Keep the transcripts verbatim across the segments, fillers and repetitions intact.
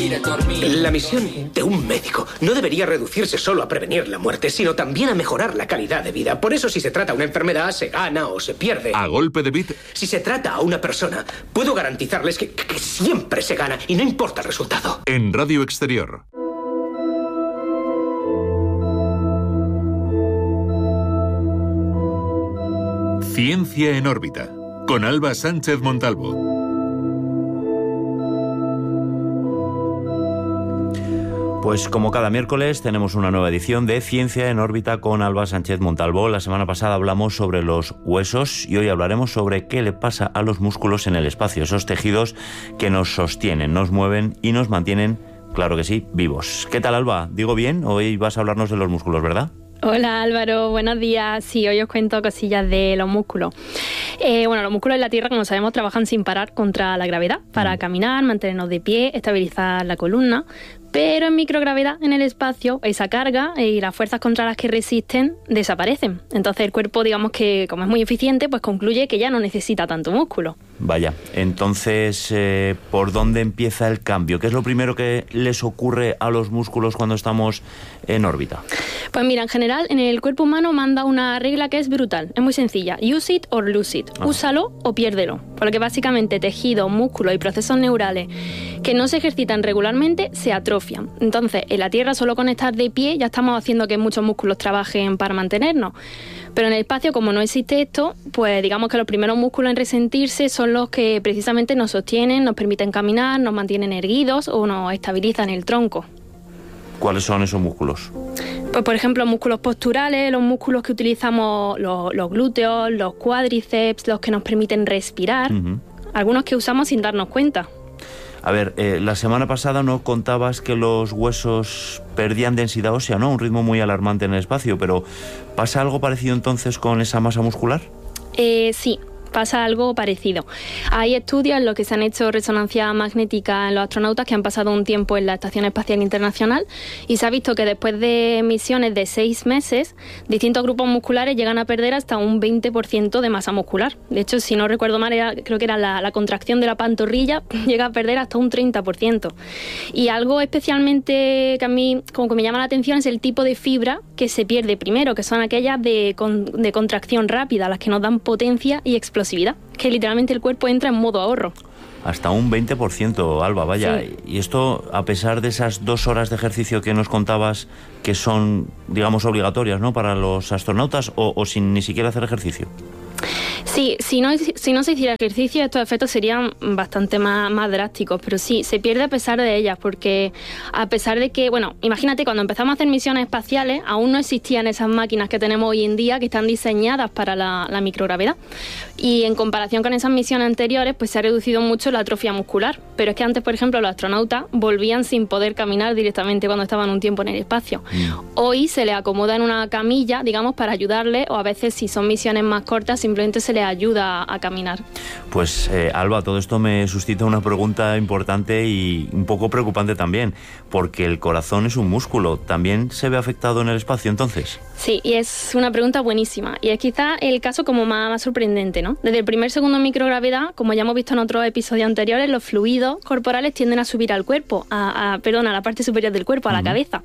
quiere dormir. La misión de un médico no debería reducirse solo a prevenir la muerte, sino también a mejorar la calidad de vida. Por eso, si se trata a una enfermedad, se gana o se pierde. A golpe de bit. Si se trata a una persona, puedo garantizarles que, que siempre se gana y no importa el resultado. En Radio Exterior. Ciencia en órbita, con Alba Sánchez Montalvo. Pues como cada miércoles tenemos una nueva edición de Ciencia en órbita con Alba Sánchez Montalvo. La semana pasada hablamos sobre los huesos y hoy hablaremos sobre qué le pasa a los músculos en el espacio, esos tejidos que nos sostienen, nos mueven y nos mantienen, claro que sí, vivos. ¿Qué tal, Alba? ¿Digo bien? Hoy vas a hablarnos de los músculos, ¿verdad? Hola Álvaro, buenos días. Sí, hoy os cuento cosillas de los músculos. Eh, bueno, los músculos en la Tierra, como sabemos, trabajan sin parar contra la gravedad para caminar, mantenernos de pie, estabilizar la columna. Pero en microgravedad, en el espacio, esa carga y las fuerzas contra las que resisten desaparecen. Entonces el cuerpo, digamos que como es muy eficiente, pues concluye que ya no necesita tanto músculo. Vaya, entonces, eh, ¿por dónde empieza el cambio? ¿Qué es lo primero que les ocurre a los músculos cuando estamos en órbita? Pues mira, en general, en el cuerpo humano manda una regla que es brutal, es muy sencilla. Use it or lose it. Ah. Úsalo o piérdelo. Por lo que básicamente tejidos, músculos y procesos neurales que no se ejercitan regularmente se atrofian. Entonces, en la Tierra solo con estar de pie ya estamos haciendo que muchos músculos trabajen para mantenernos. Pero en el espacio, como no existe esto, pues digamos que los primeros músculos en resentirse son los que precisamente nos sostienen, nos permiten caminar, nos mantienen erguidos o nos estabilizan el tronco. ¿Cuáles son esos músculos? Pues por ejemplo, músculos posturales, los músculos que utilizamos, los, los glúteos, los cuádriceps, los que nos permiten respirar, uh-huh. Algunos que usamos sin darnos cuenta. A ver, eh, la semana pasada no contabas que los huesos perdían densidad ósea, ¿no? Un ritmo muy alarmante en el espacio, pero ¿pasa algo parecido entonces con esa masa muscular? Eh, sí. Pasa algo parecido. Hay estudios en los que se han hecho resonancia magnética en los astronautas que han pasado un tiempo en la Estación Espacial Internacional y se ha visto que después de misiones de seis meses, distintos grupos musculares llegan a perder hasta un veinte por ciento de masa muscular. De hecho, si no recuerdo mal, era, creo que era la, la contracción de la pantorrilla, llega a perder hasta un treinta por ciento. Y algo especialmente que a mí como que me llama la atención es el tipo de fibra que se pierde primero, que son aquellas de, con, de contracción rápida, las que nos dan potencia y explosión. Que literalmente el cuerpo entra en modo ahorro. Hasta un veinte por ciento, Alba, vaya. Sí. Y esto, a pesar de esas dos horas de ejercicio que nos contabas, que son, digamos, obligatorias, ¿no?, para los astronautas, o, o sin ni siquiera hacer ejercicio. Sí, si no, si no se hiciera ejercicio, estos efectos serían bastante más, más drásticos, pero sí, se pierde a pesar de ellas, porque a pesar de que, bueno, imagínate, cuando empezamos a hacer misiones espaciales, aún no existían esas máquinas que tenemos hoy en día, que están diseñadas para la, la microgravedad, y en comparación con esas misiones anteriores, pues se ha reducido mucho la atrofia muscular, pero es que antes, por ejemplo, los astronautas volvían sin poder caminar directamente cuando estaban un tiempo en el espacio. Mm. Hoy se les acomoda en una camilla, digamos, para ayudarles, o a veces, si son misiones más cortas, simplemente se les ayuda a caminar. Pues eh, Alba, todo esto me suscita una pregunta importante y un poco preocupante también, porque el corazón es un músculo, ¿también se ve afectado en el espacio entonces? Sí, y es una pregunta buenísima, y es quizá el caso como más, más sorprendente, ¿no? Desde el primer segundo en microgravedad, como ya hemos visto en otros episodios anteriores, los fluidos corporales tienden a subir al cuerpo, a, a, perdón, a la parte superior del cuerpo, a la uh-huh. cabeza.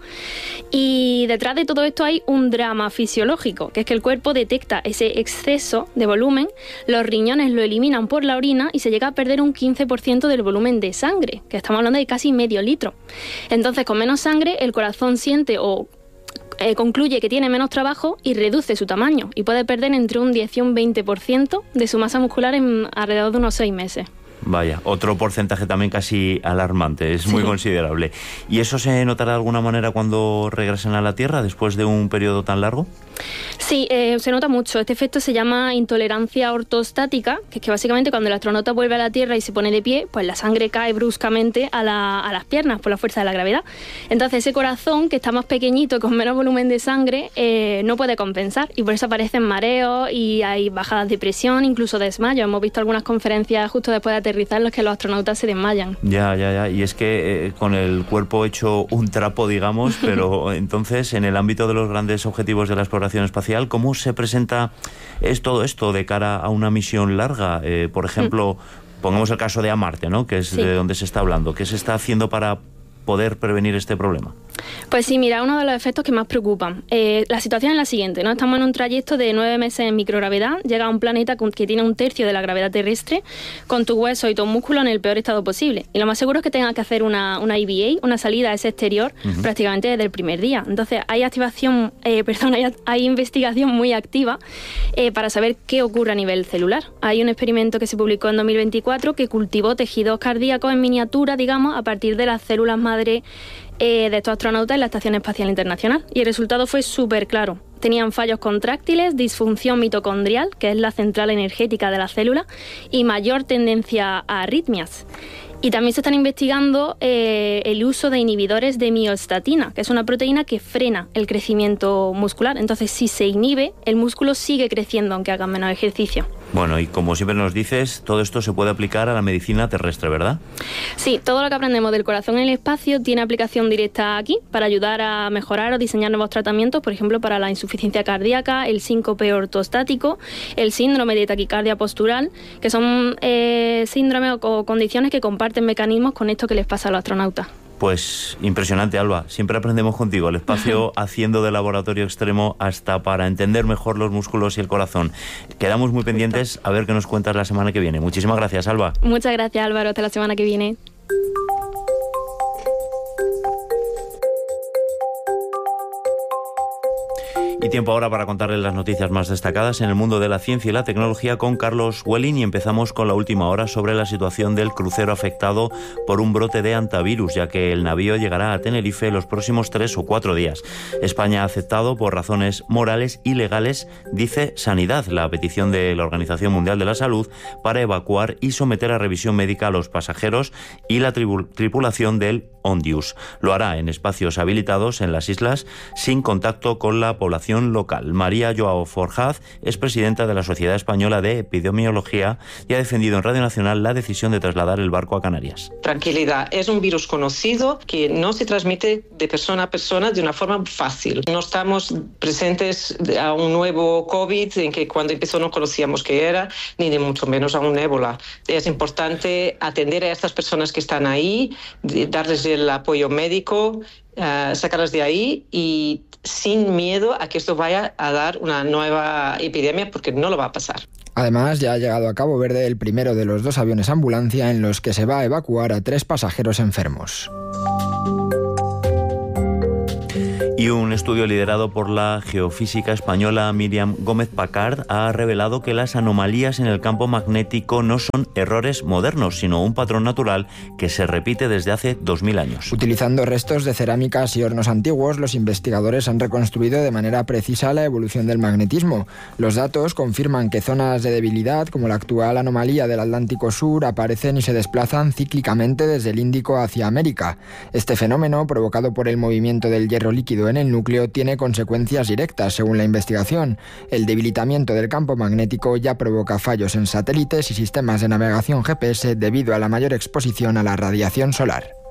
Y detrás de todo esto hay un drama fisiológico, que es que el cuerpo detecta ese exceso de volumen, los riñones lo eliminan por la orina y se llega a perder un quince por ciento del volumen de sangre, que estamos hablando de casi medio litro. Entonces, con menos sangre, el corazón siente o eh, concluye que tiene menos trabajo y reduce su tamaño, y puede perder entre un diez y un veinte por ciento de su masa muscular en alrededor de unos seis meses. Vaya, otro porcentaje también casi alarmante, es muy sí. considerable. ¿Y eso se notará de alguna manera cuando regresen a la Tierra después de un periodo tan largo? Sí, eh, se nota mucho. Este efecto se llama intolerancia ortostática, que es que básicamente cuando el astronauta vuelve a la Tierra y se pone de pie, pues la sangre cae bruscamente a, la, a las piernas por la fuerza de la gravedad. Entonces ese corazón, que está más pequeñito, con menos volumen de sangre, eh, no puede compensar, y por eso aparecen mareos y hay bajadas de presión, incluso desmayos. Hemos visto algunas conferencias justo después de aterrizar en las que los astronautas se desmayan. Ya, ya, ya. Y es que eh, con el cuerpo hecho un trapo, digamos, pero entonces en el ámbito de los grandes objetivos de la exploración espacial, ¿cómo se presenta es todo esto de cara a una misión larga? Eh, por ejemplo, pongamos el caso de a Marte, ¿no?, que es sí. de donde se está hablando. ¿Qué se está haciendo para poder prevenir este problema? Pues sí, mira, uno de los efectos que más preocupan. Eh, la situación es la siguiente, ¿no? Estamos en un trayecto de nueve meses en microgravedad, llega a un planeta con, que tiene un tercio de la gravedad terrestre, con tu hueso y tu músculo en el peor estado posible. Y lo más seguro es que tengas que hacer una, una E V A, una salida a ese exterior, uh-huh. prácticamente desde el primer día. Entonces, hay activación, eh, perdón, hay, hay investigación muy activa eh, para saber qué ocurre a nivel celular. Hay un experimento que se publicó en dos mil veinticuatro que cultivó tejidos cardíacos en miniatura, digamos, a partir de las células madre Eh, de estos astronautas en la Estación Espacial Internacional. Y el resultado fue súper claro. Tenían fallos contráctiles, disfunción mitocondrial, que es la central energética de la célula, y mayor tendencia a arritmias. Y también se están investigando eh, el uso de inhibidores de miostatina, que es una proteína que frena el crecimiento muscular. Entonces, si se inhibe, el músculo sigue creciendo aunque hagan menos ejercicio. Bueno, y como siempre nos dices, todo esto se puede aplicar a la medicina terrestre, ¿verdad? Sí, todo lo que aprendemos del corazón en el espacio tiene aplicación directa aquí para ayudar a mejorar o diseñar nuevos tratamientos, por ejemplo, para la insuficiencia cardíaca, el síncope ortostático, el síndrome de taquicardia postural, que son eh, síndromes o condiciones que comparten mecanismos con esto que les pasa a los astronautas. Pues impresionante, Alba. Siempre aprendemos contigo. El espacio haciendo de laboratorio extremo hasta para entender mejor los músculos y el corazón. Quedamos muy pendientes a ver qué nos cuentas la semana que viene. Muchísimas gracias, Alba. Muchas gracias, Álvaro. Hasta la semana que viene. Y tiempo ahora para contarles las noticias más destacadas en el mundo de la ciencia y la tecnología con Carlos Welling, y empezamos con la última hora sobre la situación del crucero afectado por un brote de hantavirus, ya que el navío llegará a Tenerife los próximos tres o cuatro días. España ha aceptado por razones morales y legales, dice Sanidad, la petición de la Organización Mundial de la Salud para evacuar y someter a revisión médica a los pasajeros y la tribu- tripulación del Ondius. Lo hará en espacios habilitados en las islas sin contacto con la población local. María Joao Forjaz es presidenta de la Sociedad Española de Epidemiología y ha defendido en Radio Nacional la decisión de trasladar el barco a Canarias. Tranquilidad, es un virus conocido que no se transmite de persona a persona de una forma fácil. No estamos presentes a un nuevo COVID en que cuando empezó no conocíamos qué era, ni de mucho menos a un ébola. Es importante atender a estas personas que están ahí, darles el apoyo médico, Uh, sacarlas de ahí y sin miedo a que esto vaya a dar una nueva epidemia, porque no lo va a pasar. Además, ya ha llegado a Cabo Verde el primero de los dos aviones ambulancia en los que se va a evacuar a tres pasajeros enfermos. Y un estudio liderado por la geofísica española Míriam Gómez Pacard ha revelado que las anomalías en el campo magnético no son errores modernos, sino un patrón natural que se repite desde hace dos mil años. Utilizando restos de cerámicas y hornos antiguos, los investigadores han reconstruido de manera precisa la evolución del magnetismo. Los datos confirman que zonas de debilidad, como la actual anomalía del Atlántico Sur, aparecen y se desplazan cíclicamente desde el Índico hacia América. Este fenómeno, provocado por el movimiento del hierro líquido en el núcleo, tiene consecuencias directas, según la investigación. El debilitamiento del campo magnético ya provoca fallos en satélites y sistemas de navegación G P S debido a la mayor exposición a la radiación solar.